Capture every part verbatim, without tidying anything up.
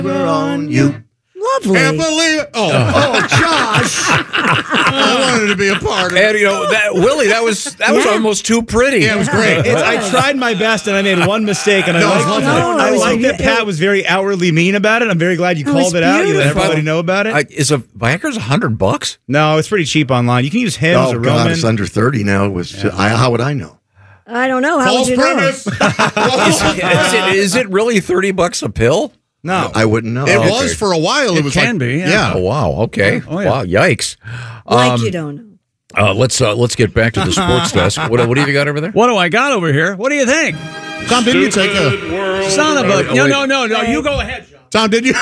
We're on you. Lovely. Can't believe it. Oh, oh, Josh. I wanted to be a part of it. And, you know, that, Willie, that was that was Yeah. almost too pretty. Yeah, it was great. It's, I tried my best and I made one mistake, and I No, like, I love it. I No, like no, that it- Pat was very outwardly mean about it. I'm very glad you It was called it out. You let beautiful. everybody know about it. I, is a Viagra's a hundred bucks? no, it's pretty cheap online. You can use Hims Oh, or God, Roman. it's under thirty now. It was. I, how would I know? I don't know. How False would you know? premise. Is, is it, is it really thirty bucks a pill? No, I wouldn't know. It Oh, was okay. for a while. It, It was can like, be, yeah. yeah. Oh wow. Okay. Oh, yeah. Wow. Yikes. Like Um, you don't know. Uh, let's uh, let's get back to the sports desk. What what have you got over there? What do I got over here? What do you think? Tom, didn't you take a? Son of a... Oh, No, wait. no, no, no. You go ahead, John. Tom, did you?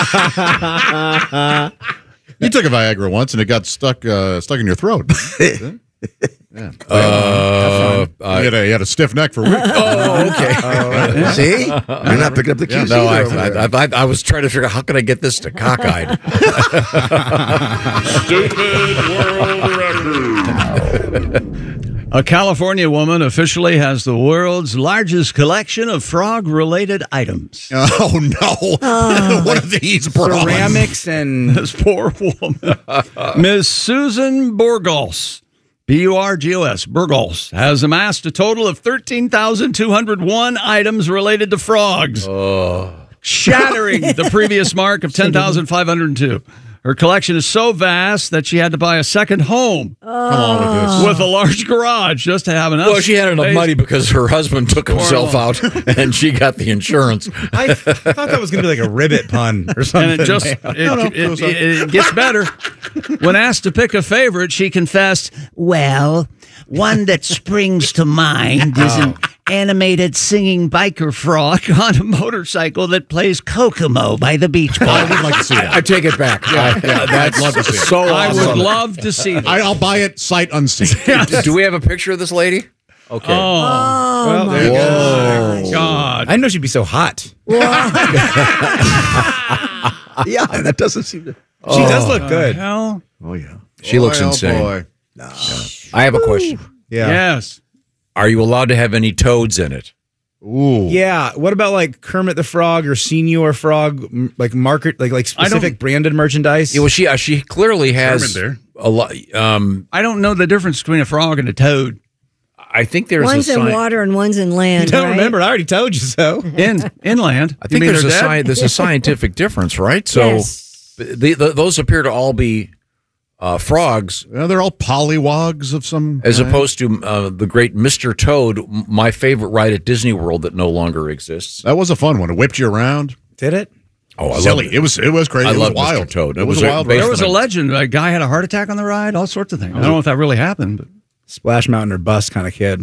You took a Viagra once and it got stuck uh, stuck in your throat. Uh, you, had a, you had a stiff neck for weeks. oh, okay. See, you're not picking up the cues. No, I, either over there. I, I, I was trying to figure out how can I get this to cockeyed. A California woman officially has the world's largest collection of frog-related items. Oh no! What are these? Bronze? ceramics and This poor woman. Miss Susan Burgos, B U R G O S, Burgos, has amassed a total of thirteen thousand two hundred one items related to frogs, shattering the previous mark of ten thousand five hundred two. Her collection is so vast that she had to buy a second home Come on with this. with a large garage just to have enough. Well, she had enough space. money because her husband took himself out and she got the insurance. I thought that was going to be like a ribbit pun or something. And it just it, it, it, it gets better. When asked to pick a favorite, she confessed, "Well, one that springs to mind is an animated singing biker frog on a motorcycle that plays Kokomo by the beach ball." I would like to see that. I take it back. I, I'd love to see it. so I awesome. would love to see that. I, I'll buy it sight unseen. Do, do we have a picture of this lady? Okay. Oh, Oh, my there you gosh. go. God. I didn't know she'd be so hot. Yeah, that doesn't seem to. She does look good. Hell, Oh yeah. She looks Boy, oh, insane. boy. I have a question. Yeah. yes. Are you allowed to have any toads in it? Ooh. Yeah. What about like Kermit the Frog or Senior Frog, m- like market, like like I don't- specific branded merchandise? Yeah, well, she uh, she clearly has Kermit a lot. Um, I don't know the difference between a frog and a toad. I think there's One's a in sign. water and one's in land. you don't right? remember? I already told you so. In inland. I think You mean there's a they're dead? sci- there's a scientific difference, right? So Yes. the, the, those appear to all be uh, frogs, Yeah, they're all pollywogs of some. as kind. opposed to uh, the great Mister Toad, m- my favorite ride at Disney World that no longer exists. That was a fun one. It whipped you around. Did it? Oh, I Silly. love it. was. It was crazy. I it love was wild. Mister Toad. It, was, a wild. based ride. There was a on- legend. A guy had a heart attack on the ride, all sorts of things. I don't know if that really happened, but Splash Mountain or bust kind of kid.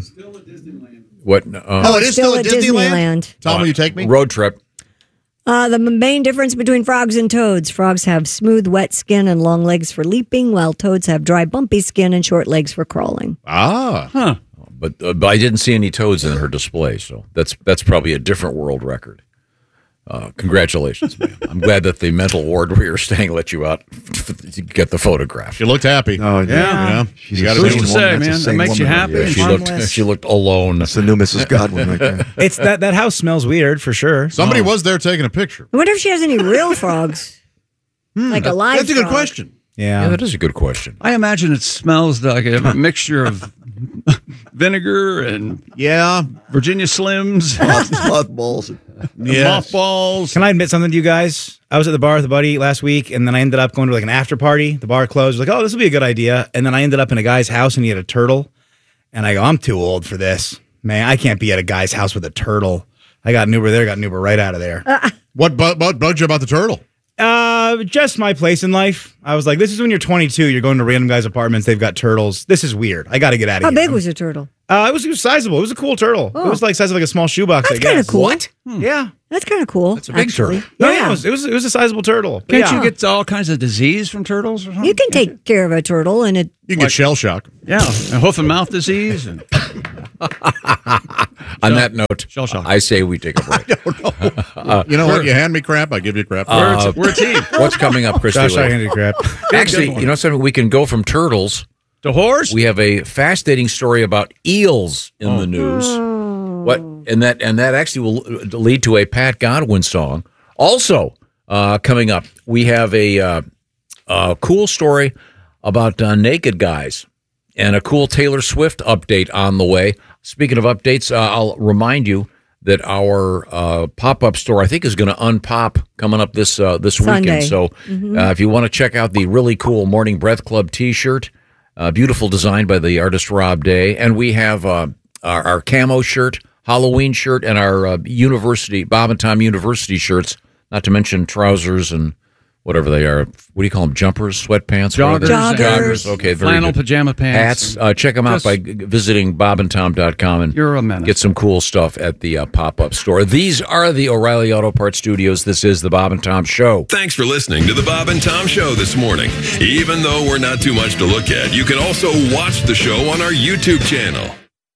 What uh, Oh, it is still, Still at at Disneyland. Disneyland. Tom, will you take me? road trip? Uh, the main difference between frogs and toads: frogs have smooth, wet skin and long legs for leaping, while toads have dry, bumpy skin and short legs for crawling. Ah, huh. But, uh, but I didn't see any toads in her display, so that's that's probably a different world record. Uh, congratulations, man! I'm glad that the mental ward where you're staying let you out to get the photograph. she looked happy. Oh Yeah. You know, She's you a gotta Who's do to sane say, woman. That's a man? That sane makes you woman. happy? Yeah, She she- looked Harmless. she looked alone. That's the new Missus Godwin right there. It's that that house smells weird for sure. Somebody was there taking a picture. I wonder if she has any real frogs, like a live. That's a good frog. question. Yeah, Yeah. that is a good question. I imagine it smells like a mixture of vinegar and Yeah. Virginia Slims, Moth- Mothballs. Yes. mothballs. Can I admit something to you guys? I was at the bar with a buddy last week, and then I ended up going to like an after party. The bar closed. I was like, oh, this will be a good idea. And then I ended up in a guy's house, and he had a turtle. And I go, I'm too old for this. Man, I can't be at a guy's house with a turtle. I got an Uber there, got an Uber right out of there. What, bu- what bugged you about the turtle? Uh, just my place in life. I was like, this is when you're twenty-two, you're going to random guys' apartments, they've got turtles. This is weird. I got to get out of How here. big was your turtle? Uh, it was, it was sizable. It was a cool turtle. Oh. It was like size of like a small shoebox. That's I guess. kind of cool. What? Yeah. That's kind of cool. That's a big turtle. No, yeah, it was, it was it was a sizable turtle. But Can't yeah. you get all kinds of disease from turtles or something? You can take care of a turtle, and it. You can get shell shock. Yeah, and hoof and mouth disease. And On that note, Shell shock. I say we take a break. You know what? You hand me crap, I give you crap. Uh, we're a team. What's coming up, Christy? Gosh, I Lee? handed crap. Actually, one. you know something? We can go from turtles. The horse? We have a fascinating story about eels in the news. What and that and that actually will lead to a Pat Godwin song. Also, uh, coming up. We have a, uh, a cool story about uh, naked guys and a cool Taylor Swift update on the way. Speaking of updates, uh, I'll remind you that our uh, pop-up store, I think, is going to unpop coming up this uh, this Sunday. weekend. So Mhm. uh, if you want to check out the really cool Morning Breath Club T-shirt, uh, beautiful design by the artist Rob Day, and we have uh, our, our camo shirt, Halloween shirt, and our uh, university, Bob and Tom University shirts, not to mention trousers and whatever they are. What do you call them? Jumpers, sweatpants? What are they? Joggers. Joggers. Okay, very Flannel good. pajama pants. Hats. Uh, check them out Just- by g- visiting bob and tom dot com and You're a menace. get some cool stuff at the uh, pop-up store. These are the O'Reilly Auto Parts Studios. This is the Bob and Tom Show. Thanks for listening to the Bob and Tom Show this morning. Even though we're not too much to look at, you can also watch the show on our YouTube channel.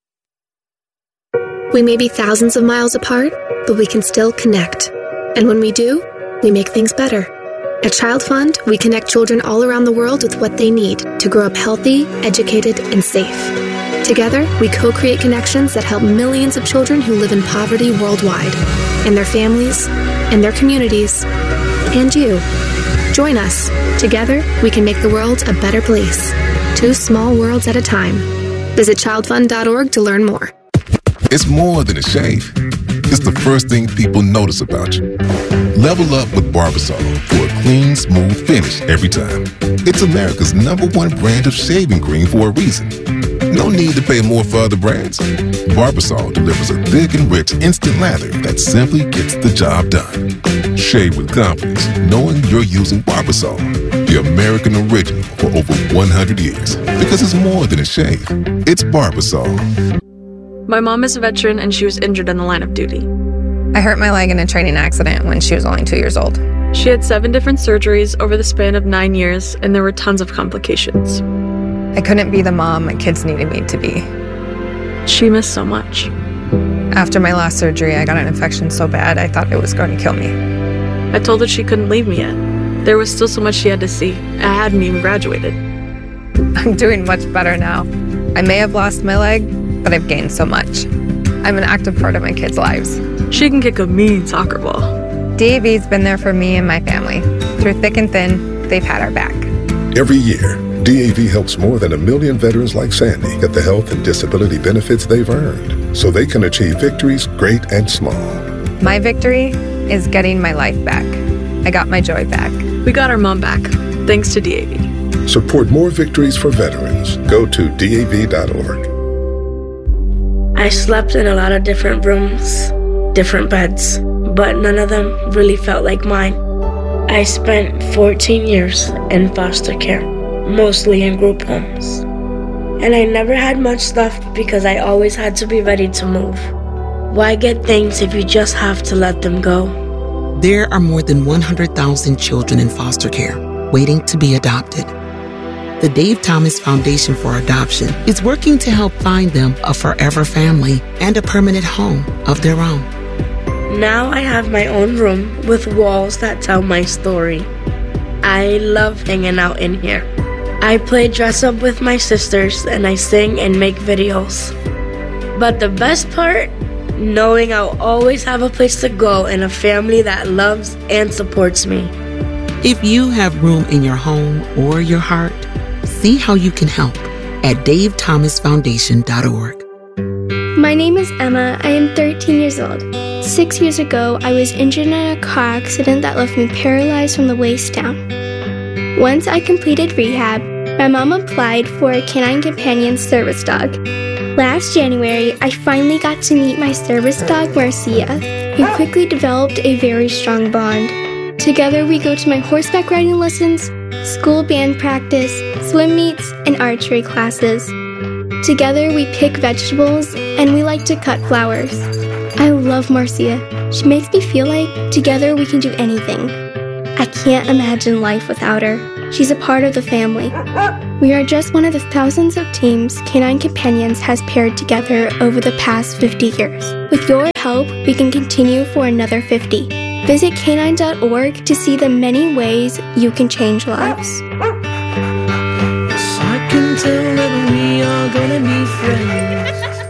We may be thousands of miles apart, but we can still connect. And when we do, we make things better. At Child Fund, we connect children all around the world with what they need to grow up healthy, educated, and safe. Together, we co-create connections that help millions of children who live in poverty worldwide, and their families, and their communities, and you. Join us. Together, we can make the world a better place. Two small worlds at a time. Visit child fund dot org to learn more. It's more than a shave. It's the first thing people notice about you. Level up with Barbasol for a clean, smooth finish every time. It's America's number one brand of shaving cream for a reason. No need to pay more for other brands. Barbasol delivers a thick and rich instant lather that simply gets the job done. Shave with confidence, knowing you're using Barbasol, the American original for over one hundred years. Because it's more than a shave. It's Barbasol. My mom is a veteran and she was injured in the line of duty. I hurt my leg in a training accident when she was only two years old. She had seven different surgeries over the span of nine years, and there were tons of complications. I couldn't be the mom my kids needed me to be. She missed so much. After my last surgery, I got an infection so bad I thought it was going to kill me. I told her she couldn't leave me yet. There was still so much she had to see. I hadn't even graduated. I'm doing much better now. I may have lost my leg, but I've gained so much. I'm an active part of my kids' lives. She can kick a mean soccer ball. D A V's been there for me and my family. Through thick and thin, they've had our back. Every year, D A V helps more than a million veterans like Sandy get the health and disability benefits they've earned so they can achieve victories great and small. My victory is getting my life back. I got my joy back. We got our mom back, thanks to D A V. Support more victories for veterans. Go to D A V dot org. I slept in a lot of different rooms, different beds, but none of them really felt like mine. I spent fourteen years in foster care, mostly in group homes. And I never had much stuff because I always had to be ready to move. Why get things if you just have to let them go? There are more than one hundred thousand children in foster care waiting to be adopted. The Dave Thomas Foundation for Adoption is working to help find them a forever family and a permanent home of their own. Now I have my own room with walls that tell my story. I love hanging out in here. I play dress up with my sisters and I sing and make videos. But the best part? Knowing I'll always have a place to go and a family that loves and supports me. If you have room in your home or your heart, see how you can help at dave thomas foundation dot org. My name is Emma. I am thirteen years old. Six years ago, I was injured in a car accident that left me paralyzed from the waist down. Once I completed rehab, my mom applied for a canine companion service dog. Last January, I finally got to meet my service dog, Marcia. We quickly developed a very strong bond. Together, we go to my horseback riding lessons, school band practice, swim meets, and archery classes. Together, we pick vegetables, and we like to cut flowers. I love Marcia. She makes me feel like together we can do anything. I can't imagine life without her. She's a part of the family. We are just one of the thousands of teams Canine Companions has paired together over the past fifty years. With your help, we can continue for another fifty. Visit canine dot org to see the many ways you can change lives. I can tell that we are gonna be friends.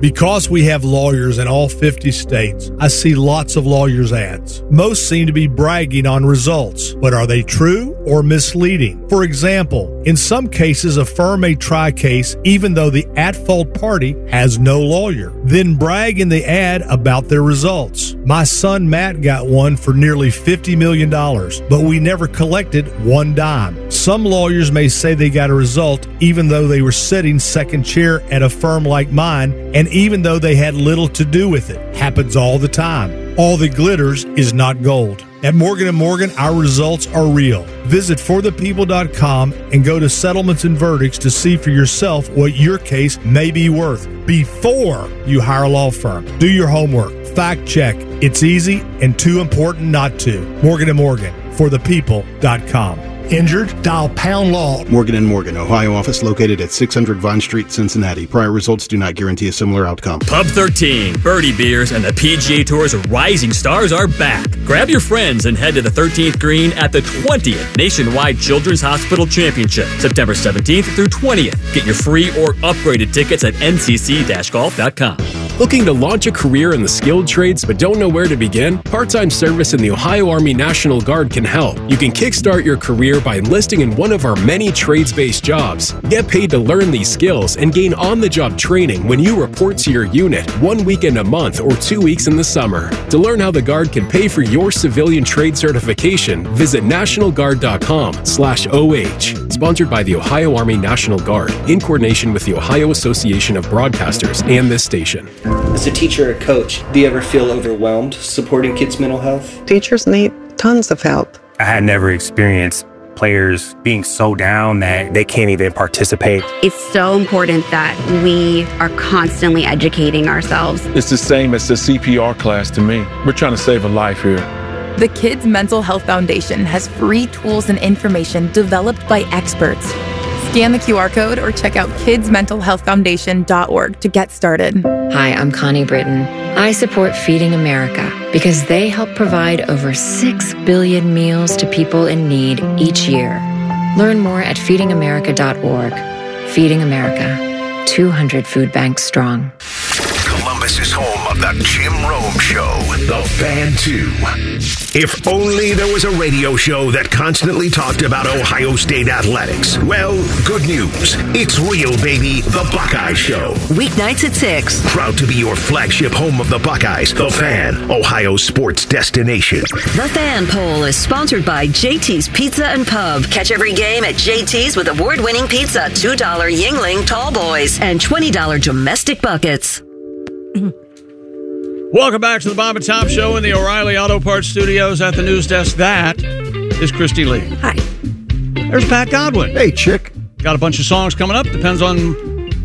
Because we have lawyers in all fifty states, I see lots of lawyers' ads. Most seem to be bragging on results, but are they true or misleading? For example, in some cases, a firm may try a case even though the at-fault party has no lawyer, then brag in the ad about their results. My son Matt got one for nearly fifty million dollars, but we never collected one dime. Some lawyers may say they got a result even though they were sitting second chair at a firm like mine, and even though they had little to do with it. Happens all the time. All that glitters is not gold. At Morgan and Morgan, our results are real. Visit for the people dot com and go to settlements and verdicts to see for yourself what your case may be worth before you hire a law firm. Do your homework. Fact check. It's easy and too important not to. Morgan and Morgan, for the people dot com. Injured? Dial pound law. Morgan and Morgan, Ohio office located at six hundred Vine Street, Cincinnati. Prior results do not guarantee a similar outcome. Pub thirteen, Birdie Beers, and the P G A Tour's rising stars are back. Grab your friends and head to the thirteenth green at the twentieth Nationwide Children's Hospital Championship, September seventeenth through twentieth. Get your free or upgraded tickets at N C C golf dot com. Looking to launch a career in the skilled trades but don't know where to begin? Part-time service in the Ohio Army National Guard can help. You can kickstart your career by enlisting in one of our many trades-based jobs. Get paid to learn these skills and gain on-the-job training when you report to your unit one weekend a month or two weeks in the summer. To learn how the Guard can pay for your civilian trade certification, visit national guard dot com slash O H. Sponsored by the Ohio Army National Guard in coordination with the Ohio Association of Broadcasters and this station. As a teacher or coach, do you ever feel overwhelmed supporting kids' mental health? Teachers need tons of help. I had never experienced players being so down that they can't even participate. It's so important that we are constantly educating ourselves. It's the same as the C P R class to me. We're trying to save a life here. The Kids Mental Health Foundation has free tools and information developed by experts. Scan the Q R code or check out kids mental health foundation dot org to get started. Hi, I'm Connie Britton. I support Feeding America because they help provide over six billion meals to people in need each year. Learn more at feeding america dot org. Feeding America, two hundred food banks strong. Columbus is home of the Jim Rome Show, The Fan two. If only there was a radio show that constantly talked about Ohio State athletics. Well, good news. It's real, baby. The Buckeye Show. Weeknights at six. Proud to be your flagship home of the Buckeyes, The Fan, Ohio sports destination. The Fan Poll is sponsored by J T's Pizza and Pub. Catch every game at J T's with award-winning pizza, two dollar Yingling Tall Boys, and twenty dollar domestic buckets. Welcome back to the Bob and Tom Show in the O'Reilly Auto Parts Studios at the news desk. That is Christy Lee. Hi. There's Pat Godwin. Hey, chick. Got a bunch of songs coming up. Depends on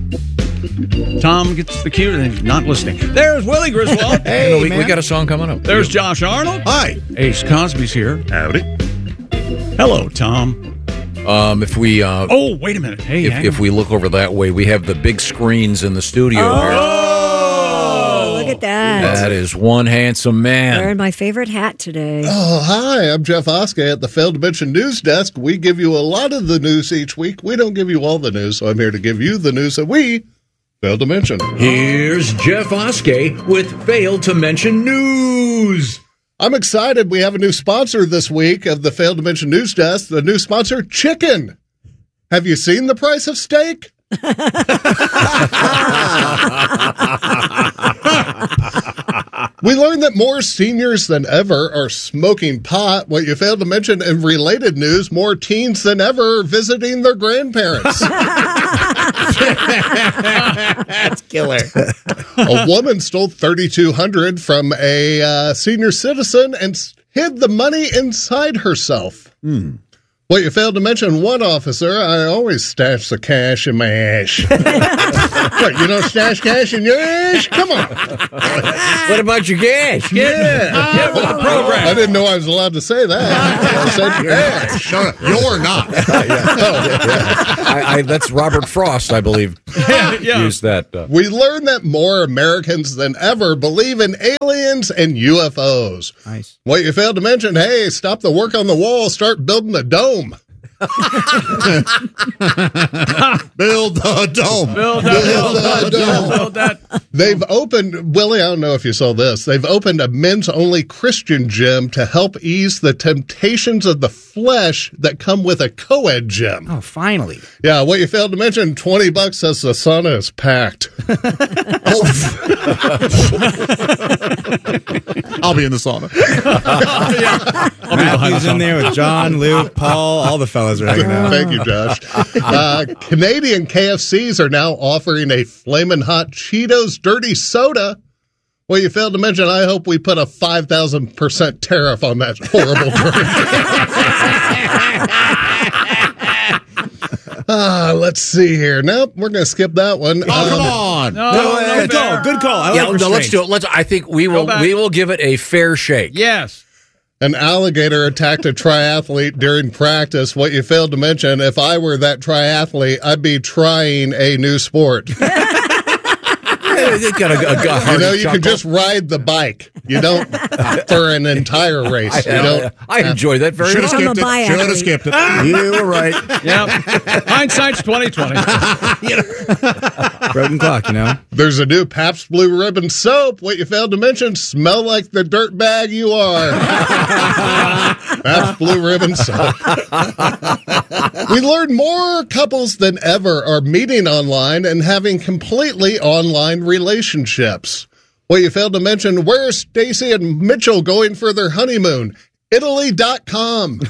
Tom gets the cue and he's not listening. There's Willie Griswold. Hey, we, we got a song coming up. There's Josh Arnold. Hi. Ace Cosby's here. Howdy. Hello, Tom. Um, if we uh, oh, wait a minute. Hey, if, hang if on. we look over that way, we have the big screens in the studio Oh. here. Look at that. That is one handsome man. Wearing my favorite hat today. Oh, hi. I'm Jeff Oskey at the Failed to Mention News Desk. We give you a lot of the news each week. We don't give you all the news, so I'm here to give you the news that we failed to mention. Here's Jeff Oskey with Failed to Mention News. I'm excited. We have a new sponsor this week of the Failed to Mention News Desk. The new sponsor, Chicken. Have you seen the price of steak? We learned that more seniors than ever are smoking pot. What you failed to mention in related news, more teens than ever visiting their grandparents. That's killer. A woman stole thirty-two hundred dollars from a uh, senior citizen and s- hid the money inside herself. Hmm. What you failed to mention, one officer, I always stash the cash in my ash. What, you don't stash cash in your ash? Come on. What about your gas? Yeah. Get with the program. I didn't know I was allowed to say that. I said ash. No, you're not. I, I, that's Robert Frost, I believe. Yeah. Used that. Uh, We learned that more Americans than ever believe in aliens and U F Os. Nice. What you failed to mention, hey, stop the work on the wall, start building a dome. Build a dome. Build that. Build that. dome. Build that. They've opened, Willie, I don't know if you saw this. They've opened a men's-only Christian gym to help ease the temptations of the flesh that come with a co-ed gym. Oh, finally. Yeah, what you failed to mention, twenty bucks says the sauna is packed. I'll be in the sauna. Yeah. I'll be behind Matthew's the in there with John, Luke, Paul, all the fellas are hanging out. Thank you, Josh. Uh, Canadian K F Cs are now offering a Flamin' Hot Cheetos Dirty Soda. Well, you failed to mention, I hope we put a five thousand percent tariff on that horrible drink. uh, let's see here. Nope, we're going to skip that one. Oh, come on. No, No, no, good fair. call. Good call. I Yeah, like no, let's restraints. do it. Let's. I think we will. back. We will give it a fair shake. Yes. An alligator attacked a triathlete during practice. What you failed to mention, if I were that triathlete, I'd be trying a new sport. They got a, a, a You know, you can just ride the bike. You don't for an entire race. You I, don't. I enjoy that very Should have much. I'm a skipped it. Should have biathlete. skipped it. You were right. Yep. Hindsight's twenty twenty. Broken clock, you know? There's a new Pabst Blue Ribbon soap. What you failed to mention, smell like the dirt bag you are. Pabst Blue Ribbon soap. We learned more couples than ever are meeting online and having completely online relationships. Well, you failed to mention, where's Stacy and Mitchell going for their honeymoon? Italy dot com.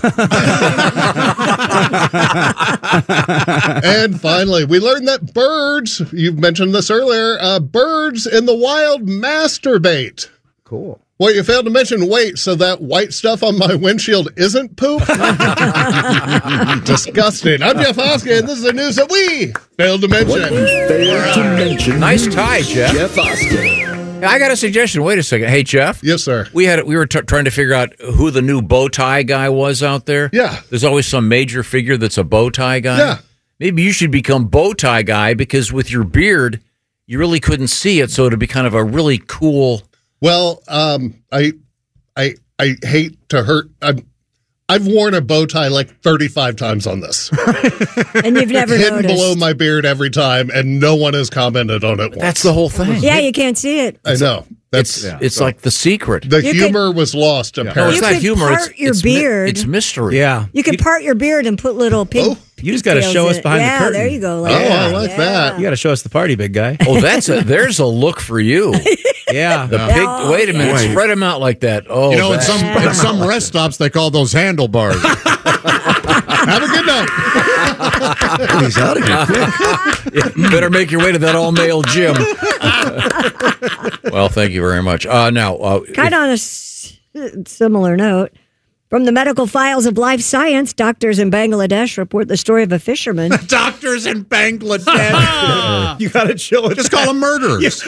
And finally, we learned that birds, you mentioned this earlier, uh, birds in the wild masturbate. Cool. Well, you failed to mention, wait, so that white stuff on my windshield isn't poop? Disgusting. I'm Jeff Oskey, and this is the news that we failed to mention. Failed to mention. Nice tie, Jeff. Jeff Oskey. I got a suggestion. Wait a second. Hey, Jeff. Yes, sir. We had we were t- trying to figure out who the new bow tie guy was out there. Yeah. There's always some major figure that's a bow tie guy. Yeah. Maybe you should become bow tie guy because with your beard, you really couldn't see it, so it'd be kind of a really cool. Well, um, I, I, I hate to hurt. I'm, I've worn a bow tie like thirty-five times on this. And you've never Hidden noticed. below my beard every time, and no one has commented on it once. That's the whole thing. Yeah, you can't see it. I know. That's It's it's like the secret. the You humor was lost. No, Apparently, it's You not could humor. part It's your it's, mi- beard. it's mystery. Yeah. You can part your beard and put little pink. Oh, You just got to details show in us it. behind yeah, the curtain. there you go. oh, Like I that. like Yeah. that. You got to show us the party, big guy. Oh, that's a there's a look for you. Yeah. The Yeah. pig. Oh, Wait a minute. yeah. Spread them out like that. Oh, You know, in that- some in some rest stops, they call those handlebars. Have a good night. He's out of here quick. You better make your way to that all male gym. Well, thank you very much. Uh, now, uh, Kind of on a s- similar note, from the medical files of life science, doctors in Bangladesh report the story of a fisherman. Doctors in Bangladesh. You got to chill with Just that. call them murderers.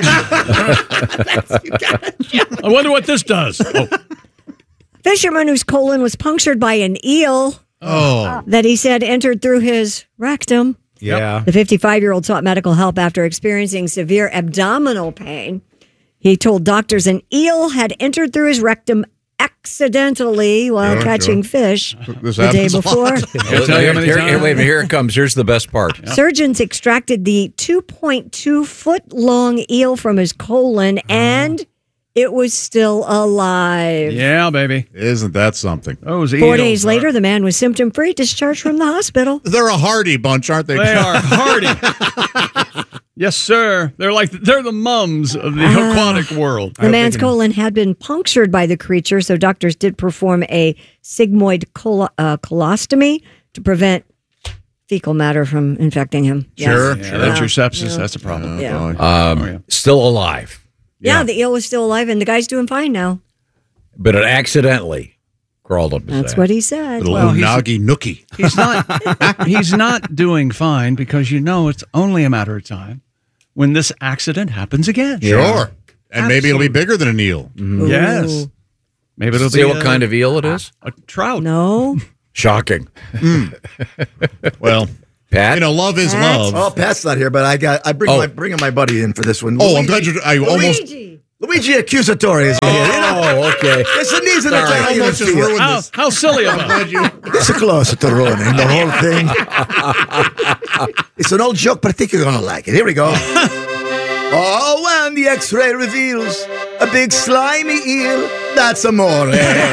I wonder what this does. Oh, Fisherman whose colon was punctured by an eel Oh. that he said entered through his rectum. Yeah. The fifty-five-year-old sought medical help after experiencing severe abdominal pain. He told doctors an eel had entered through his rectum accidentally while Sure, catching sure. fish This the day happens a before. lot. Here- tell you how many here- times. here- wait a minute. Here it comes. Here's the best part. Surgeons extracted the two point two foot long eel from his colon and it was still alive. yeah, baby. Isn't that something? Those Four eels days are- later, the man was symptom free, discharged from the hospital. They're a hardy bunch, aren't they? They are hardy. Yes, sir. They're like they're the mums of the aquatic world. The man's colon had been punctured by the creature, so doctors did perform a sigmoid colo- uh, colostomy to prevent fecal matter from infecting him. Yes. Sure, yeah, that's your Yeah. sepsis. That's a problem. Yeah. Um, Oh, yeah. Still alive, Yeah, the eel was still alive, and the guy's doing fine now. but it accidentally crawled up his That's ass. what he said. Little Well, he's- unagi nookie. He's not. He's not doing fine because you know it's only a matter of time when this accident happens again. Sure. And maybe it'll be bigger than an eel. Yes. Maybe it'll Say be what a, kind of eel it is. a trout. No. Shocking. Well, Pat, you know, love is Pat? love. Oh, Pat's not here, but I got. I bring Oh. my bringing my buddy in for this one. Oh, I'm Luigi. glad you. I almost. Luigi. Luigi Accusatore is here. Oh, okay. It's the knees of the Sorry, time. almost just ruined How, this. how silly of I'm him. glad you. It's close to ruining the whole thing. It's an old joke, but I think you're going to like it. Here we go. Oh, when the x-ray reveals a big slimy eel, that's amore.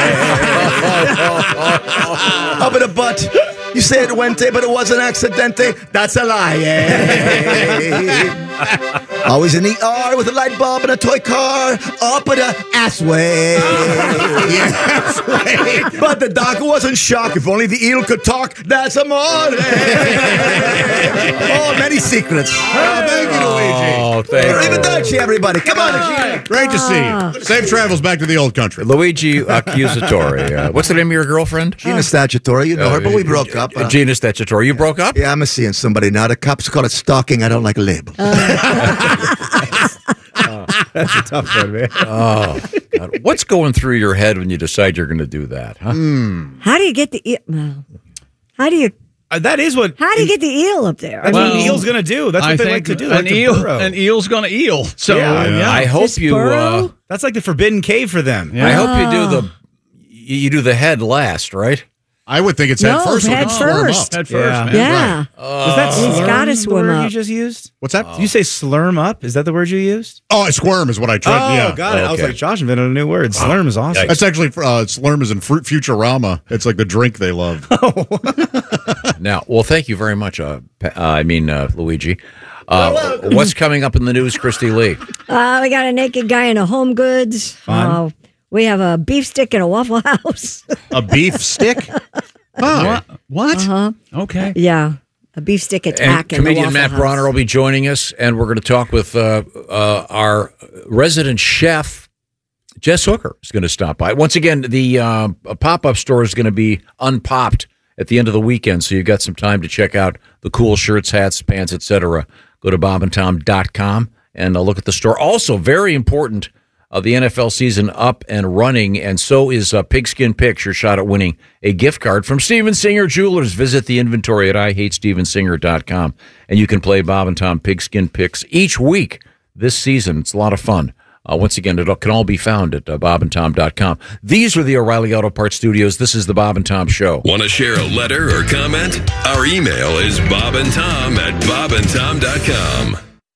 Up in the butt. You said it wente, but it was an accidente. That's a lie. Always an E R with a light bulb and a toy car. Up in the ass way. Yes, wait. But the doctor wasn't shocked. If only the eel could talk, that's amore. Oh, many secrets. Oh, thank you, Luigi. Oh, thank you. Arrivederci, everybody. Come on. Great to see you. Safe travels back to the old country. Luigi Accusatore. Uh, what's the name of your girlfriend? Gina Statutory, you know her, but we broke up. Uh, Gina Statutory. You broke up? Yeah, I'm seeing somebody now. The cops call it stalking. I don't like labels. That's a tough one, man. Oh, God. What's going through your head when you decide you're going to do that? Huh? Mm. How do you get the eel? Well, how do you? Uh, that is what. How do you get the eel up there? That's Well, what an eel's going to do. That's what I they think like to do. They An like to eel, burrow. an eel's going to eel. So Yeah. yeah, I hope Just you. burrow? Uh, That's like the forbidden cave for them. Yeah. I hope you do the. You you do the head last, right? I would think it's No, head first. so we head can swirl 'em first. up. head first, Yeah. man. Yeah. Was that He's slurm gotta the swim word up. you just used? What's that? Did you say slurm up? Is that the word you used? Oh, a squirm is what I tried. Oh, yeah. got it. I was Okay. like, Josh invented a new word. Slurm is awesome. That's actually uh, Slurm is in Fruit Futurama. It's like the drink they love. Now, well, thank you very much. Uh, Pa- uh, I mean, uh, Luigi. Uh, what's coming up in the news, Christy Lee? Uh, we got a naked guy in a Home Goods. Fun. Uh, we have a beef stick in a Waffle House. A beef stick? What? What? Uh-huh. Okay. Yeah, a beef stick And attack in the comedian Waffle Matt House. Bronner will be joining us, and we're going to talk with uh, uh, our resident chef, Jess Hooker, is going to stop by. Once again, the uh, pop-up store is going to be unpopped at the end of the weekend, so you've got some time to check out the cool shirts, hats, pants, et cetera. Go to bob and tom dot com and uh, look at the store. Also, very important, uh, the N F L season up and running, and so is uh, Pigskin Picks, your shot at winning a gift card from Steven Singer Jewelers. Visit the inventory at I hate steven singer dot com, and you can play Bob and Tom Pigskin Picks each week this season. It's a lot of fun. Uh, once again, it can all be found at uh, bob and tom dot com. These are the O'Reilly Auto Parts Studios. This is the Bob and Tom Show. Want to share a letter or comment? Our email is bobandtom at bob and tom dot com.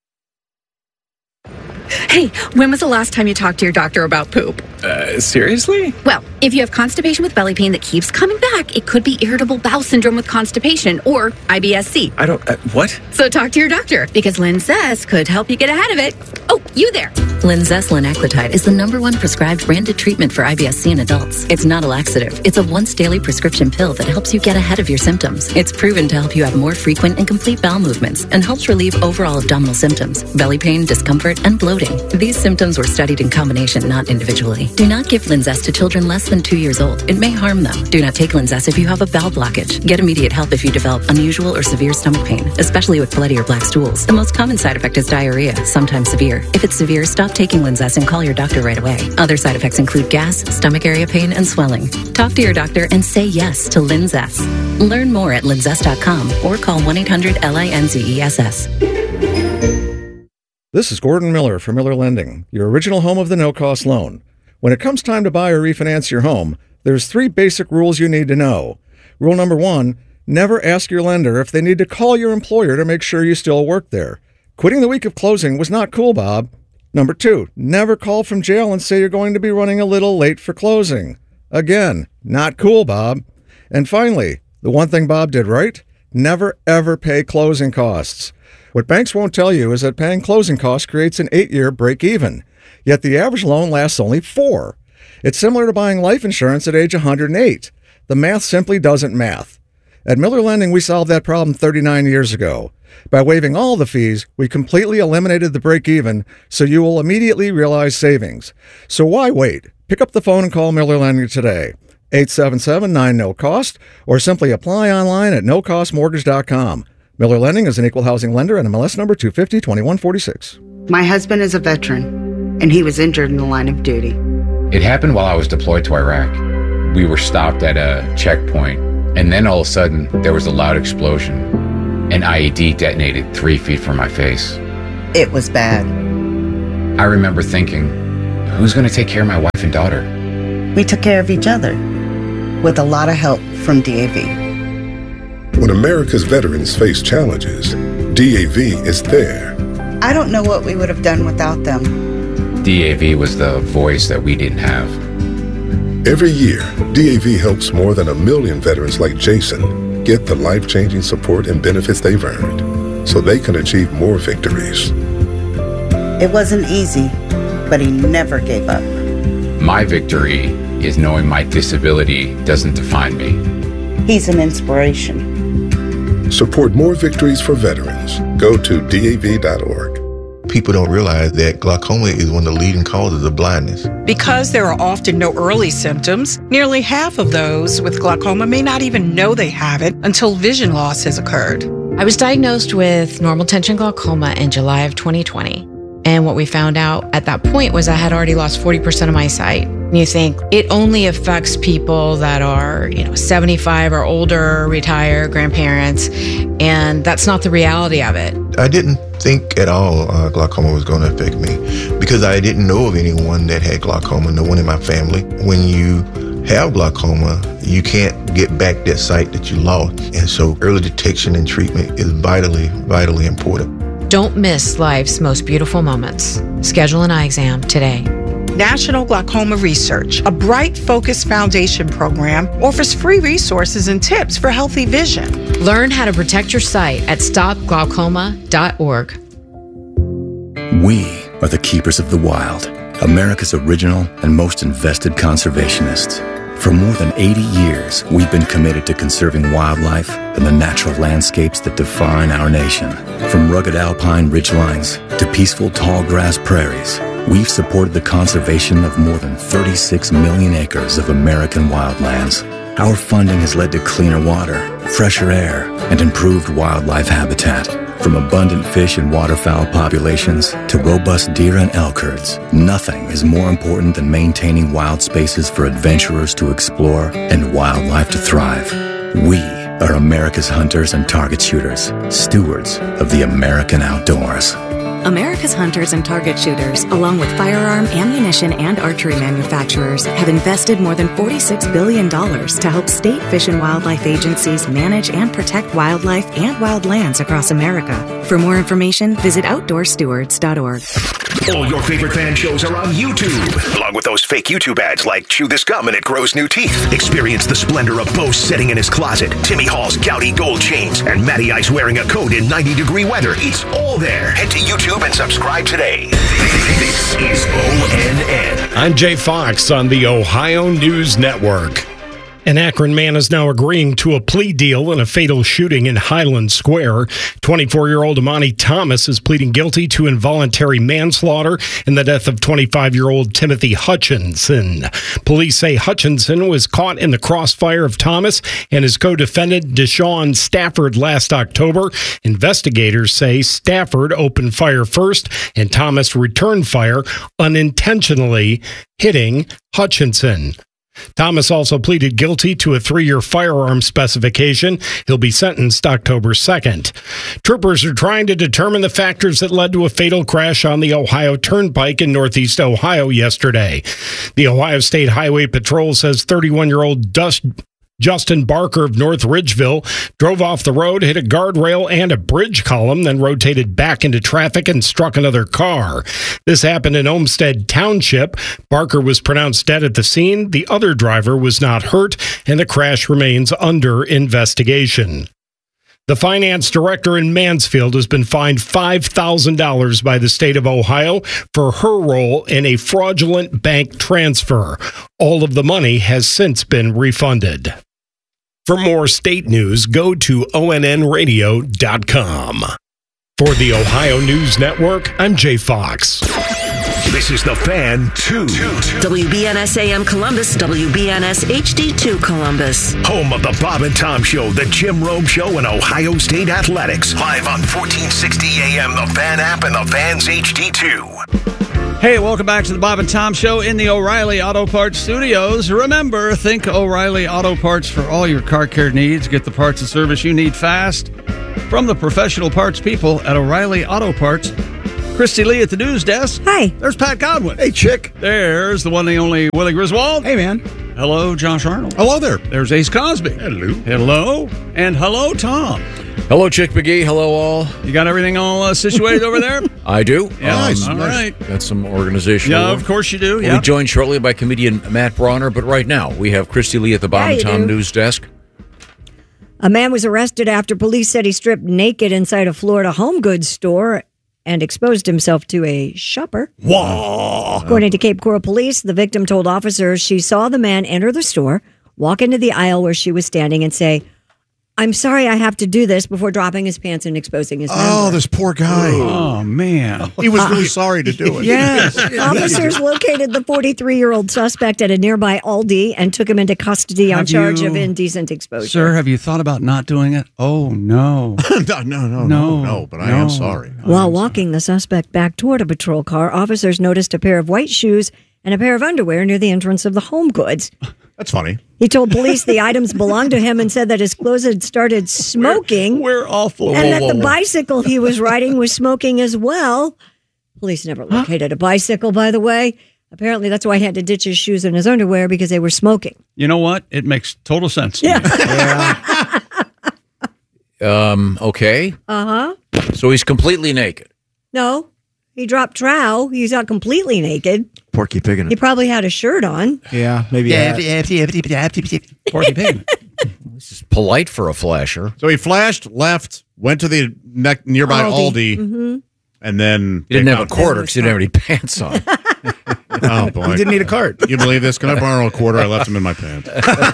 Hey, when was the last time you talked to your doctor about poop? Uh, seriously? Well, if you have constipation with belly pain that keeps coming back, it could be irritable bowel syndrome with constipation or I B S C. I don't. Uh, what? So talk to your doctor because Linzess could help you get ahead of it. Oh, you there. Linzess linaclotide is the number one prescribed branded treatment for I B S C in adults. It's not a laxative. It's a once daily prescription pill that helps you get ahead of your symptoms. It's proven to help you have more frequent and complete bowel movements and helps relieve overall abdominal symptoms, belly pain, discomfort, and bloating. These symptoms were studied in combination, not individually. Do not give Linzess to children less than two years old. It may harm them. Do not take Linzess if you have a bowel blockage. Get immediate help if you develop unusual or severe stomach pain, especially with bloody or black stools. The most common side effect is diarrhea, sometimes severe. If it's severe, stop taking Linzess and call your doctor right away. Other side effects include gas, stomach area pain, and swelling. Talk to your doctor and say yes to Linzess. Learn more at linzess dot com or call one eight hundred L I N Z E S S. This is Gordon Miller from Miller Lending, your original home of the no-cost loan. When it comes time to buy or refinance your home, there's three basic rules you need to know. Rule number one, never ask your lender if they need to call your employer to make sure you still work there. Quitting the week of closing was not cool, Bob. Number two, never call from jail and say you're going to be running a little late for closing. Again, not cool, Bob. And finally, the one thing Bob did right, never ever pay closing costs. What banks won't tell you is that paying closing costs creates an eight-year break-even, yet the average loan lasts only four. It's similar to buying life insurance at age one hundred eight. The math simply doesn't math. At Miller Lending, we solved that problem thirty-nine years ago. By waiving all the fees, we completely eliminated the break-even, so you will immediately realize savings. So why wait? Pick up the phone and call Miller Lending today. eight seven seven, nine, N O cost, or simply apply online at no cost mortgage dot com. Miller Lending is an equal housing lender and M L S number two five zero, two one four six. My husband is a veteran, and he was injured in the line of duty. It happened while I was deployed to Iraq. We were stopped at a checkpoint, and then all of a sudden, there was a loud explosion. An I E D detonated three feet from my face. It was bad. I remember thinking, who's going to take care of my wife and daughter? We took care of each other with a lot of help from D A V. When America's veterans face challenges, D A V is there. I don't know what we would have done without them. D A V was the voice that we didn't have. Every year, D A V helps more than a million veterans like Jason get the life-changing support and benefits they've earned so they can achieve more victories. It wasn't easy, but he never gave up. My victory is knowing my disability doesn't define me. He's an inspiration. Support more victories for veterans. Go to D A V dot org. People don't realize that glaucoma is one of the leading causes of blindness. Because there are often no early symptoms, nearly half of those with glaucoma may not even know they have it until vision loss has occurred. I was diagnosed with normal tension glaucoma in July of twenty twenty. And what we found out at that point was I had already lost forty percent of my sight. And you think it only affects people that are, you know, seventy-five or older, retired, grandparents, and that's not the reality of it. I didn't think at all uh, glaucoma was going to affect me because I didn't know of anyone that had glaucoma, no one in my family. When you have glaucoma, you can't get back that sight that you lost. And so early detection and treatment is vitally, vitally important. Don't miss life's most beautiful moments. Schedule an eye exam today. National Glaucoma Research, a bright, focused foundation program, offers free resources and tips for healthy vision. Learn how to protect your sight at stop glaucoma dot org. We are the keepers of the wild, America's original and most invested conservationists. For more than eighty years, we've been committed to conserving wildlife and the natural landscapes that define our nation. From rugged alpine ridgelines to peaceful tall grass prairies, we've supported the conservation of more than thirty-six million acres of American wildlands. Our funding has led to cleaner water, fresher air, and improved wildlife habitat. From abundant fish and waterfowl populations to robust deer and elk herds, nothing is more important than maintaining wild spaces for adventurers to explore and wildlife to thrive. We are America's hunters and target shooters, stewards of the American outdoors. America's hunters and target shooters, along with firearm, ammunition, and archery manufacturers, have invested more than forty-six billion dollars to help state fish and wildlife agencies manage and protect wildlife and wildlands across America. For more information, visit outdoor stewards dot org. All your favorite fan shows are on YouTube, along with those fake YouTube ads like Chew This Gum and It Grows New Teeth. Experience the splendor of Bo sitting in his closet, Timmy Hall's gouty gold chains, and Matty Ice wearing a coat in ninety degree weather. It's all there. Head to YouTube and subscribe today. This is O N N. I'm Jay Fox on the Ohio News Network. An Akron man is now agreeing to a plea deal in a fatal shooting in Highland Square. twenty-four-year-old Amani Thomas is pleading guilty to involuntary manslaughter in the death of twenty-five-year-old Timothy Hutchinson. Police say Hutchinson was caught in the crossfire of Thomas and his co-defendant Deshaun Stafford last October. Investigators say Stafford opened fire first and Thomas returned fire, unintentionally hitting Hutchinson. Thomas also pleaded guilty to a three-year firearm specification. He'll be sentenced October second. Troopers are trying to determine the factors that led to a fatal crash on the Ohio Turnpike in Northeast Ohio yesterday. The Ohio State Highway Patrol says thirty-one-year-old Dust Justin Barker of North Ridgeville drove off the road, hit a guardrail and a bridge column, then rotated back into traffic and struck another car. This happened in Olmsted Township. Barker was pronounced dead at the scene. The other driver was not hurt, and the crash remains under investigation. The finance director in Mansfield has been fined five thousand dollars by the state of Ohio for her role in a fraudulent bank transfer. All of the money has since been refunded. For more state news, go to O N N radio dot com. For the Ohio News Network, I'm Jay Fox. This is The Fan two. W B N S A M Columbus, W B N S H D two Columbus. Home of the Bob and Tom Show, the Jim Rome Show, and Ohio State Athletics. Live on fourteen sixty A M, the Fan app, and the Fan's H D two. Hey, welcome back to the Bob and Tom Show in the O'Reilly Auto Parts Studios. Remember, think O'Reilly Auto Parts for all your car care needs. Get the parts and service you need fast from the professional parts people at O'Reilly Auto Parts. Christy Lee at the news desk. Hi. There's Pat Godwin. Hey, chick. There's the one, the only Willie Griswold. Hey, man. Hello, Josh Arnold. Hello there. There's Ace Cosby. Hello. Hello. And hello, Tom. Hello, Chick McGee. Hello, all. You got everything all uh, situated over there? I do. Yeah, Nice, all nice. right. Got some organizational Yeah, work. of course you do. We'll Yeah. be joined shortly by comedian Matt Bronner, but right now we have Christy Lee at the Bob Yeah, and you Tom do. news desk. A man was arrested after police said he stripped naked inside a Florida home goods store and exposed himself to a shopper. Whoa. According to Cape Coral Police, the victim told officers she saw the man enter the store, walk into the aisle where she was standing, and say, "I'm sorry I have to do this," before dropping his pants and exposing his member. Oh, this poor guy. Oh, man. He was really sorry to do it. Yes. Officers located the forty-three-year-old suspect at a nearby Aldi and took him into custody on Have charge you- of indecent exposure. Sir, have you thought about not doing it? Oh, no. no, no, no, No. no, no, but I am No. sorry. While walking the suspect back toward a patrol car, officers noticed a pair of white shoes and a pair of underwear near the entrance of the Home Goods. That's funny. He told police the items belonged to him and said that his clothes had started smoking. We're awful. and Whoa, that whoa, the whoa. bicycle he was riding was smoking as well. Police never located a bicycle, by the way. Apparently, that's why he had to ditch his shoes and his underwear, because they were smoking. You know what? It makes total sense to Yeah. me. Um, okay. Uh-huh. So he's completely naked. No, he dropped trow. He's not completely naked. Porky Pig in He it. probably had a shirt on. Yeah, maybe. Porky Pig. This is polite for a flasher. So he flashed, left, went to the ne- nearby Aldi, Mm-hmm. and then He didn't have a picked quarter because he didn't have any pants on. out- Oh boy! He didn't need a cart. You believe this? Can I borrow a quarter? I left them in my pants.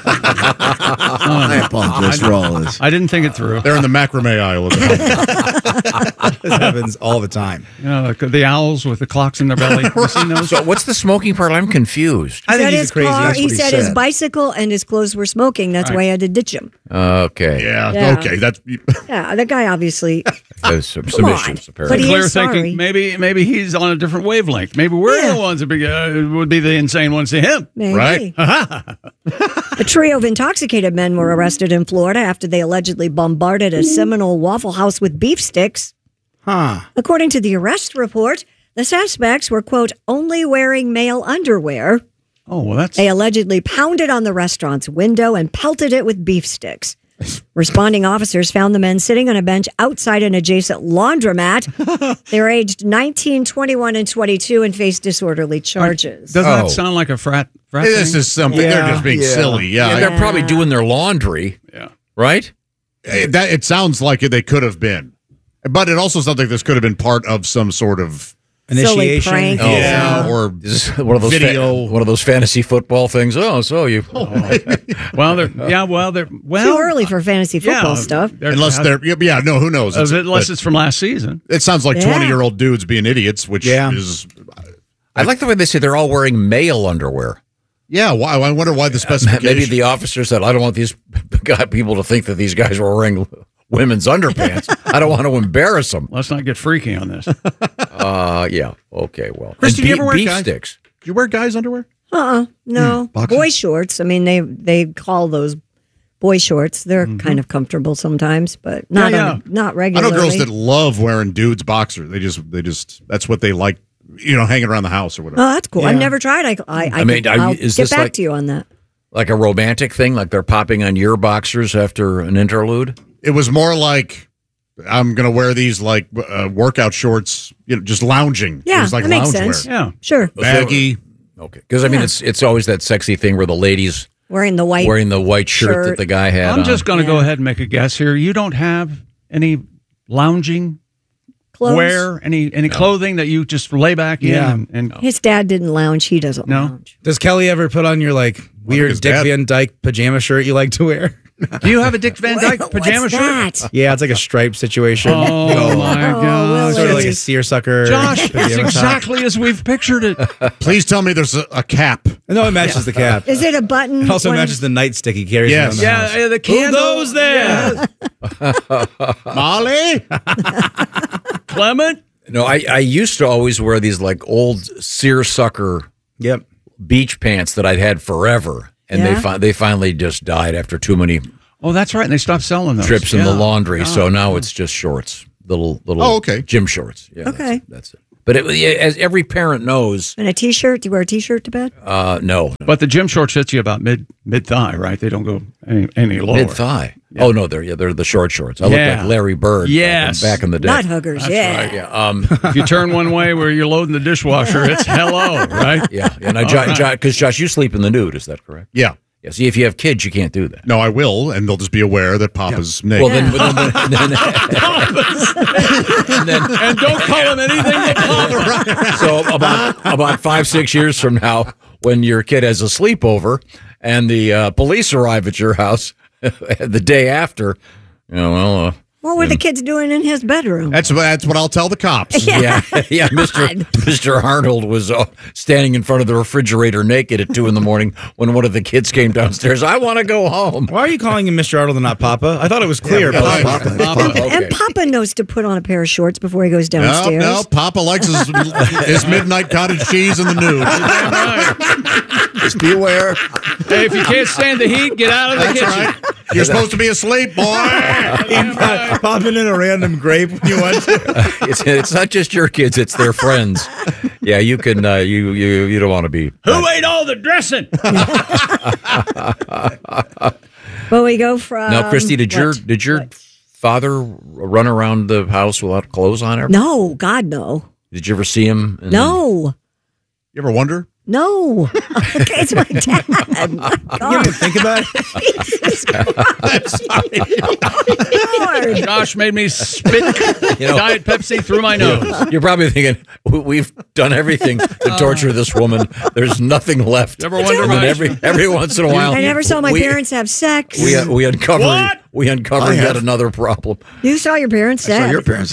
I apologize for all of this. I didn't think it through. They're in the macrame aisle of the Home Goods. This happens all the time. You know, the, the owls with the clocks in their belly. You seen those? So what's the smoking part? I'm confused. I He think said he's his crazy. car, That's he what he said, said. his bicycle and his clothes were smoking. That's why he had to ditch him. Okay. Yeah, Yeah. Okay. That's Yeah, the guy obviously. There's some, Come some on. issues, But apparently. he Clear is sorry. thinking maybe maybe he's on a different wavelength. Maybe we're Yeah. the ones that be, uh, would be the insane ones to him. Maybe. right. A trio of intoxicated men were arrested in Florida after they allegedly bombarded a Seminole Waffle House with beef sticks. Huh. According to the arrest report, the suspects were, quote, only wearing male underwear. Oh, well, that's. They allegedly pounded on the restaurant's window and pelted it with beef sticks. Responding officers found the men sitting on a bench outside an adjacent laundromat. They were aged nineteen, twenty-one, and twenty-two and faced disorderly charges. Doesn't Oh. that sound like a frat? frat This thing? is something. Yeah, They're just being yeah. silly. Yeah. Yeah, they're probably doing their laundry, Yeah. right? It, that, it sounds like they could have been, but it also sounds like this could have been part of some sort of Silly Initiation. prank. Oh. yeah, or Is this one of those fa- Video. one of those fantasy football things. Oh, so you Well, they're yeah. Well, they're well. Too early for fantasy football yeah, stuff. they're- unless they're yeah, yeah, no, who knows? Unless It's- it's from last season. but it sounds like Yeah. twenty-year-old dudes being idiots, which Yeah. is I like the way they say they're all wearing male underwear. yeah. Why? I wonder why the specification. Maybe the officer said, "I don't want these guy- people to think that these guys were wearing women's underpants. I don't want to embarrass them." Let's not get freaky on this. Uh, yeah. Okay. Well, Christy, And do you be- ever wear beef guys? sticks? Do you wear guys' underwear? Uh-uh. No. Boy shorts. I mean, they they call those boy shorts. They're kind of comfortable sometimes, but not Yeah, on- not I regularly. know girls that love wearing dudes' boxers. They just, they just, that's what they like. You know, hanging around the house or whatever. Oh, that's cool. I've Yeah. never tried. I I, I, I mean, could- are you- I'll is get this back like- to you on that. Like a romantic thing, like they're popping on your boxers after an interlude. It was more like I'm gonna wear these like uh, workout shorts. You know, just lounging. it Yeah, was like that makes loungewear. sense. Yeah. Sure. Baggy. Okay, because I mean, Yeah. it's it's always that sexy thing where the ladies Wearing the white. wearing the white shirt, shirt. that the guy had. I'm on. just going to go Yeah. ahead and make a guess here. You don't have any lounging clothes. wear, any any clothing that you just lay back in. Yeah. And, and His dad didn't lounge. He doesn't No. lounge. Does Kelly ever put on your like weird his Dick dad- Van Dyke pajama shirt you like to wear? do you have a Dick Van Dyke What's pajama shirt? that? Yeah, it's like a stripe situation. Oh, Go. my gosh. Sort of like a seersucker. Josh, it's pajama top. exactly as we've pictured it. Please tell me there's a, a cap. No, it matches the cap. Is it a button? It also one of- matches the nightstick he carries Yes. around the house. Yeah, yeah, the candle. Who goes there? Molly. Clement? No, I, I used to always wear these like old seersucker Yep. beach pants that I'd had forever, and Yeah? they fi- they finally just died after too many Oh, that's right. And they stopped selling those. trips in the Yeah. laundry. Yeah. So now it's just shorts, little little Oh, okay. gym shorts. Yeah, Okay. that's, that's it. But it, as every parent knows, And a T-shirt? Do you wear a T-shirt to bed? uh, no, But the gym shorts hit you about mid mid thigh, right? They don't go any, any lower. mid thigh. Oh no, they're yeah, they're the short shorts. I Yeah. look like Larry Bird. Yes. back in, back in the day. Nut huggers, That's yeah. right, Yeah. Um, If you turn one way where you're loading the dishwasher, it's hello, right? yeah. And I, All Josh, right. because Josh, you sleep in the nude. Is that correct? Yeah. Yeah. See, if you have kids, you can't do that. No, I will, and they'll just be aware that Papa's naked. Well, then, then, then, then, then, And don't call him anything but Papa. so about about five six years from now, when your kid has a sleepover and the uh, police arrive at your house the day after, you know, well, uh, What were the kids doing in his bedroom? That's that's what I'll tell the cops. yeah, yeah, Mister Mister Arnold was uh, standing in front of the refrigerator naked at two in the morning when one of the kids came downstairs. I want to go home. Why are you calling him Mister Arnold and not Papa? I thought it was clear. Yeah, Papa. Papa. Papa. And, and Papa knows to put on a pair of shorts before he goes No, downstairs. no, Papa likes his, his midnight cottage cheese in the nude. Just be aware. Hey, if you can't stand the heat, get out of the That's kitchen. right. You're supposed to be asleep, boy. Popping in a random grape when you want to. It's, it's not just your kids; it's their friends. Yeah, you can. Uh, you you you don't want to be. Who ate all the dressing? Well, we go from. Now, Christy, did your what? did your father run around the house without clothes on? Ever? No, God, no. Did you ever see him? in- No. You ever wonder? No. It's my dad. My God. You ever think about it? Jesus Christ. Lord. Josh made me spit You know- Diet Pepsi through my nose. You're probably thinking "We- we've done everything to torture this woman. There's nothing left. Ever wonder And then why- every every once in a while, I never saw my we, parents have sex. We we uncovered What? we uncovered I have. yet another problem. You saw your parents I saw sex. your parents.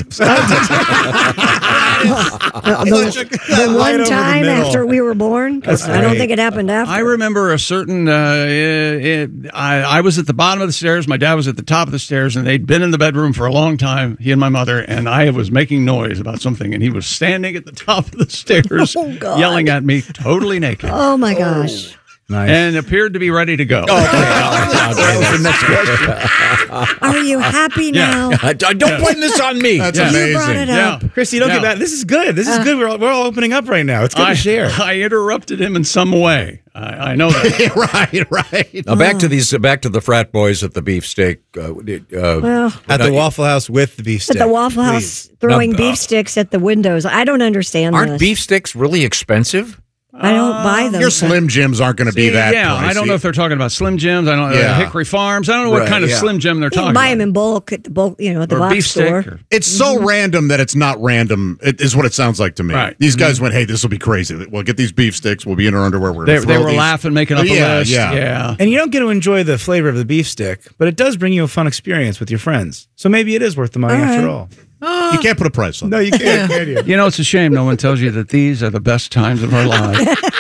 Uh, the, the Right one over the time middle. after we were born. 'Cause That's I don't great. think it happened after. I remember a certain. Uh, it, I, I was at the bottom of the stairs. My dad was at the top of the stairs, and they'd been in the bedroom for a long time. He and my mother, and I was making noise about something, and he was standing at the top of the stairs, Oh, God. yelling at me, totally naked, Oh my gosh. Nice. and appeared to be ready to go. That was the next question. Are you happy Yeah. now? Don't blame this on me. That's Yeah. You brought amazing. it up. Yeah. Christy, don't Yeah. get that. This is good. This is good. We're all, we're all opening up right now. It's good I, to share. I interrupted him in some way. I, I know that. right, right. Now back to these, back to the frat boys at the beefsteak. Uh, uh, Well, At now, the Waffle House with the beef at stick. the Waffle House throwing Now, uh, beef sticks at the windows. I don't understand aren't this. beef sticks really expensive? I don't buy them. Your Slim Jims aren't going to be that yeah, pricey. I don't know if they're talking about Slim Jims. I don't know Yeah. Hickory Farms. I don't know what Right, kind of yeah. Slim Jim they're You talking can buy about. them in bulk at the bulk, you know, at the Or box beef stick. store. or- It's so random that it's not random, it is what it sounds like to me. Right. These guys went, hey, this will be crazy. We'll get these beef sticks. We'll be in our underwear. We're They, gonna they throw were these- laughing, making up Yeah, a list. yeah. yeah. And you don't get to enjoy the flavor of the beef stick, but it does bring you a fun experience with your friends. So maybe it is worth the money All after right. all. You can't put a price on No, that. you can't, can you? You know, it's a shame no one tells you that these are the best times of our lives.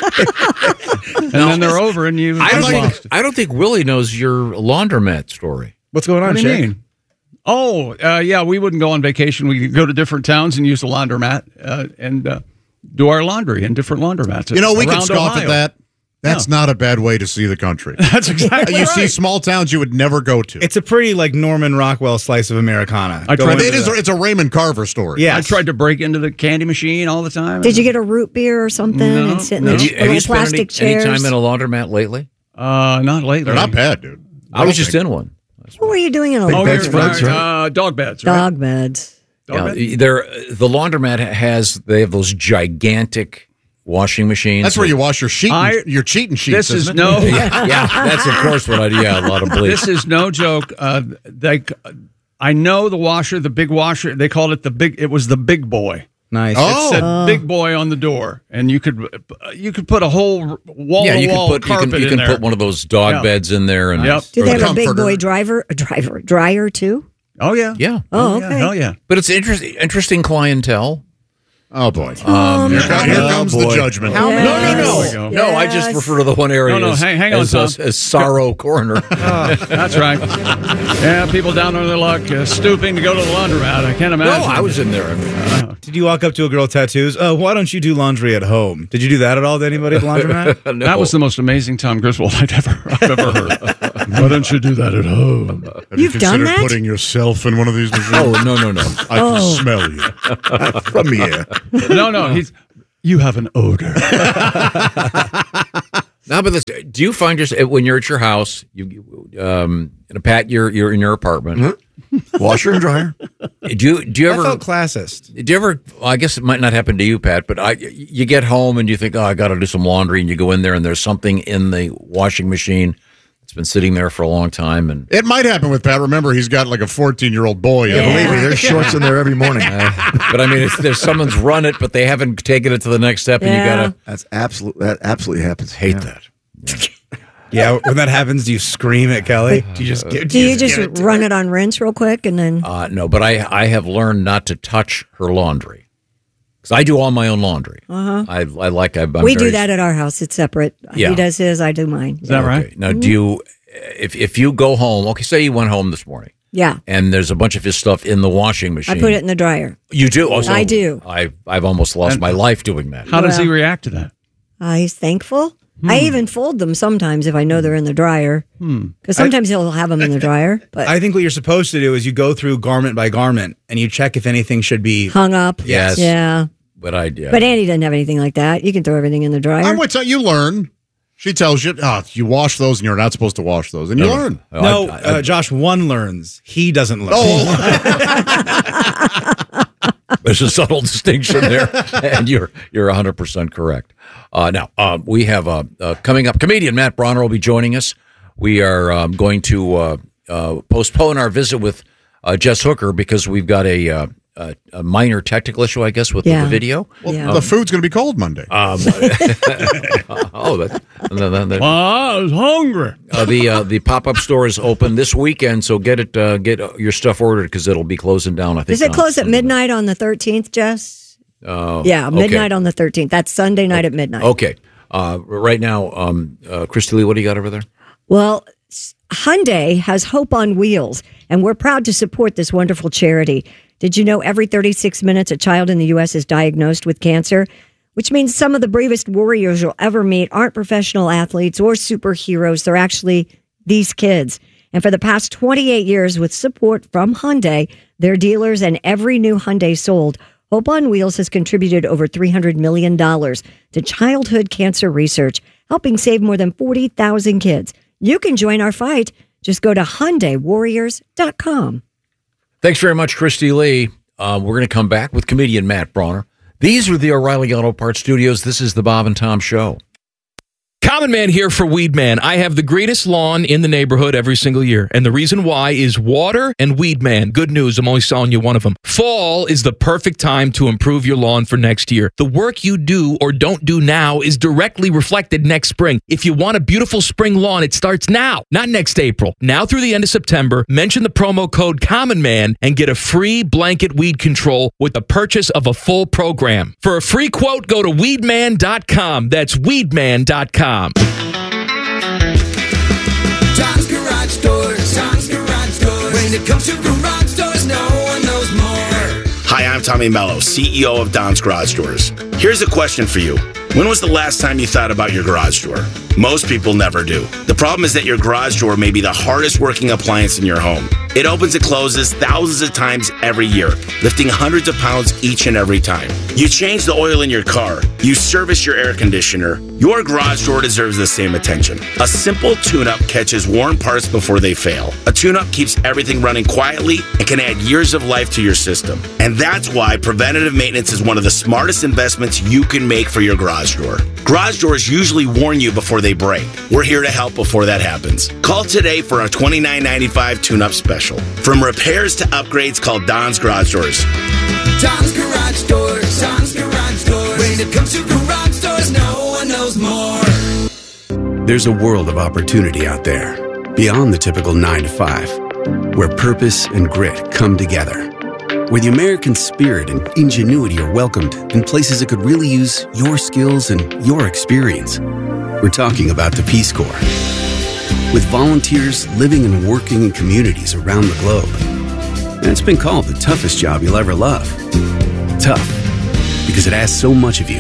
And then they're over and you I don't, you've think, lost it. I don't think Willie knows your laundromat story. What's going on, What do you Chick? mean? Oh, uh, yeah, we wouldn't go on vacation. We could go to different towns and use the laundromat uh, and uh, do our laundry in different laundromats. You know, we around can scoff Ohio. at that. That's not a bad way to see the country. That's exactly You right. see small towns you would never go to. It's a pretty like Norman Rockwell slice of Americana. I Go tried into It is. that. It's a Raymond Carver story. Yeah. I tried to break into the candy machine all the time. Did you get a root beer or something No, and sit in no. the Have you, ch- have you little spent any, plastic any chairs? time in a laundromat lately? Uh, not lately. They're not bad, dude. I was just in one. What were you doing in a Oh, laundry? you're right. Uh, dog beds, right? Dog beds. Dog Yeah, they're, the laundromat has they have those gigantic washing machines. That's where you wash your sheet, I- your cheating sheets. This is isn't it? no. yeah, yeah, that's of course what I do. Yeah, a lot of bleach. This is no joke. Uh, they, I know the washer, the big washer. They called it the big. It was the big boy. Nice. Oh. It said "big boy" on the door, and you could you could put a whole wall yeah, you to wall can put you carpet can, you in can there. put one of those dog Yeah. beds in there, and Yep. Do they have a big comforter. boy driver, a driver, dryer too? Oh yeah. yeah. Oh, yeah, okay. hell yeah. But it's interesting interesting clientele. Oh boy. Um, here co- here oh, comes boy. the judgment. How many- No, no, no, Yes. go. no. I just Yes. refer to the one area No, no, as, hang- hang on, as, Tom. as, as Sorrow Corner. That's right. Yeah, people down on their luck, uh, stooping to go to the laundromat. I can't no, imagine. I was in there. I mean, Did you walk up to a girl with tattoos? Uh, why don't you do laundry at home? Did you do that at all to anybody at the laundromat? no. That was the most amazing Tom Griswold I'd ever I've ever heard. Why don't you do that at home? Have You've you done considered that? putting yourself in one of these machines? Oh, no, no, no. I Oh. can smell you from here. No, no, he's. You have an odor. Now, but this, do you find yourself when you're at your house, you, um, you know, Pat, you're you're in your apartment, mm-hmm. washer and dryer. Do you do you I ever felt classist. Do you ever? Well, I guess it might not happen to you, Pat, but I you get home and you think, oh, I got to do some laundry, and you go in there and there's something in the washing machine. It's been sitting there for a long time, and It might happen with Pat. Remember, he's got like a fourteen-year-old boy. Yeah, believe me, there's shorts in there every morning. uh, but I mean, it's, there's someone's run it, but they haven't taken it to the next step, and you Yeah. gotta That's absolute. That absolutely happens. hate Yeah. that. Yeah, when that happens, do you scream at Kelly? Do you just get, Do you just get it to run her? it on rinse real quick and then? Uh, no, but I I have learned not to touch her laundry because I do all my own laundry. Uh-huh. I I like I'm we very- do that at our house. It's separate. Yeah. He does his, I do mine. Is that right? Okay. Now, do you if if you go home? Okay, say you went home this morning. Yeah. And there's a bunch of his stuff in the washing machine. I put it in the dryer. You do? Oh, so I do. I, I've almost lost And my life doing that. How does he Well- react to that? Uh, he's thankful. I even fold them sometimes if I know they're in the dryer. Because sometimes he'll have them in the dryer. But I think what you're supposed to do is you go through garment by garment and you check if anything should be hung up. Yes. Yeah. But I yeah. But Andy doesn't have anything like that. You can throw everything in the dryer. I'm with you. You learn. She tells you, oh, you wash those and you're not supposed to wash those. And you No, no. learn. Oh, No, I- I- uh, Josh, one learns. He doesn't learn. Oh, There's a subtle distinction there, and you're you're one hundred percent correct. Uh, now, uh, we have uh, uh, coming up, comedian Matt Bronner will be joining us. We are um, going to uh, uh, postpone our visit with uh, Jess Hooker because we've got a, uh, a, a minor technical issue, I guess, with Yeah. the video. well, Yeah. the food's going to be cold Monday. Um, oh, that, that, that, that- I was hungry. uh, the uh, the pop up store is open this weekend, so get it uh, get your stuff ordered because it'll be closing down. I think. Does it on close at Sunday. midnight on the thirteenth, Jess? Uh, Yeah, okay. midnight on the thirteenth. That's Sunday night at midnight. Okay. Uh, right now, um, uh, Christy Lee, what do you got over there? Well, s- Hyundai has Hope on Wheels, and we're proud to support this wonderful charity. Did you know every thirty-six minutes a child in the U S is diagnosed with cancer? Which means some of the bravest warriors you'll ever meet aren't professional athletes or superheroes. They're actually these kids. And for the past twenty-eight years, with support from Hyundai, their dealers, and every new Hyundai sold, Hope on Wheels has contributed over three hundred million dollars to childhood cancer research, helping save more than forty thousand kids. You can join our fight. Just go to Hyundai Warriors dot com. Thanks very much, Christy Lee. Uh, we're going to come back with comedian Matt Bronner. These are the O'Reilly Auto Parts Studios. This is the Bob and Tom Show. Common Man here for Weed Man. I have the greatest lawn in the neighborhood every single year. And the reason why is water and Weed Man. Good news, I'm only selling you one of them. Fall is the perfect time to improve your lawn for next year. The work you do or don't do now is directly reflected next spring. If you want a beautiful spring lawn, it starts now, not next April. Now through the end of September, mention the promo code Common Man and get a free blanket weed control with the purchase of a full program. For a free quote, go to weed man dot com. That's weed man dot com. Tom's Garage Doors. Tom's Garage Doors. When it comes to garage doors, no one knows more. Hi, I'm Tommy Mello, C E O of Don's Garage Doors. Here's a question for you. When was the last time you thought about your garage door? Most people never do. The problem is that your garage door may be the hardest working appliance in your home. It opens and closes thousands of times every year, lifting hundreds of pounds each and every time. You change the oil in your car. You service your air conditioner. Your garage door deserves the same attention. A simple tune-up catches worn parts before they fail. A tune-up keeps everything running quietly and can add years of life to your system. And that's why preventative maintenance is one of the smartest investments you can make for your garage door. Garage doors usually warn you before they break. We're here to help before that happens. Call today for a twenty-nine ninety-five tune-up special. From repairs to upgrades, call Don's Garage Doors. Tom's Garage Doors. Tom's Garage Doors. When it comes to garage doors, no one knows more. There's a world of opportunity out there, beyond the typical nine to five, where purpose and grit come together, where the American spirit and ingenuity are welcomed in places that could really use your skills and your experience. We're talking about the Peace Corps. With volunteers living and working in communities around the globe. And it's been called the toughest job you'll ever love. Tough, because it asks so much of you.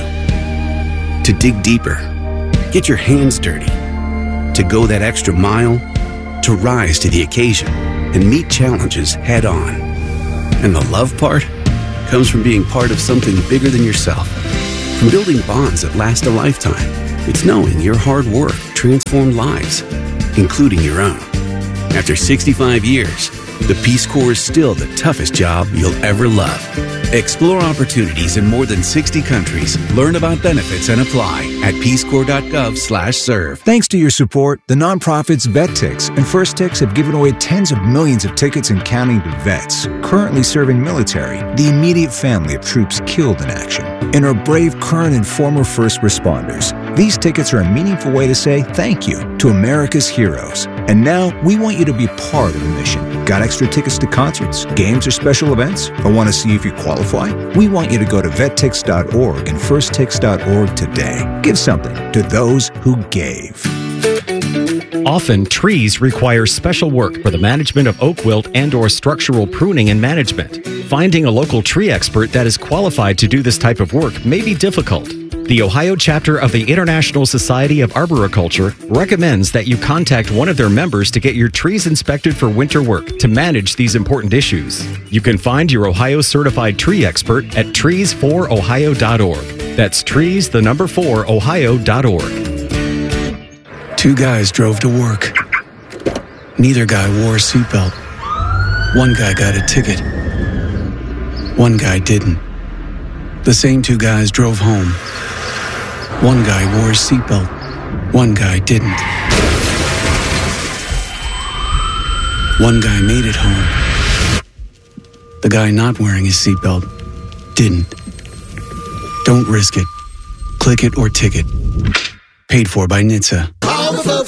To dig deeper, get your hands dirty, to go that extra mile, to rise to the occasion and meet challenges head on. And the love part comes from being part of something bigger than yourself. From building bonds that last a lifetime, it's knowing your hard work transformed lives, including your own. After sixty-five years, the Peace Corps is still the toughest job you'll ever love. Explore opportunities in more than sixty countries. Learn about benefits and apply at peacecorps.gov slash serve. Thanks to your support, the nonprofits VetTix and First Tix have given away tens of millions of tickets and counting to vets currently serving military, the immediate family of troops killed in action, and our brave current and former first responders. These tickets are a meaningful way to say thank you to America's heroes. And now we want you to be part of the mission. Got extra tickets to concerts, games, or special events? Or want to see if you qualify? We want you to go to vet tix dot org and first tix dot org today. Give something to those who gave. Often, trees require special work for the management of oak wilt and or structural pruning and management. Finding a local tree expert that is qualified to do this type of work may be difficult. The Ohio chapter of the International Society of Arboriculture recommends that you contact one of their members to get your trees inspected for winter work to manage these important issues. You can find your Ohio certified tree expert at trees for ohio dot org. That's trees, the number four, ohio dot org. Two guys drove to work. Neither guy wore a seatbelt. One guy got a ticket. One guy didn't. The same two guys drove home. One guy wore his seatbelt. One guy didn't. One guy made it home. The guy not wearing his seatbelt didn't. Don't risk it. Click it or ticket. Paid for by N H T S A.